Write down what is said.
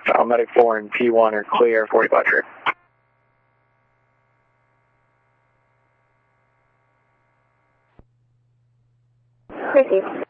Medic 4 and P1 are clear, 45 trip. Received.